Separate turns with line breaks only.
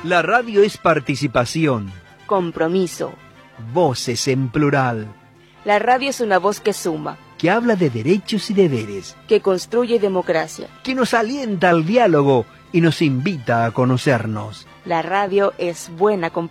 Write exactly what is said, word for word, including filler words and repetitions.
La radio es participación.
Compromiso.
Voces en plural.
La radio es una voz que suma.
Que habla de derechos y deberes.
Que construye democracia.
Que nos alienta al diálogo y nos invita a conocernos.
La radio es buena compañía.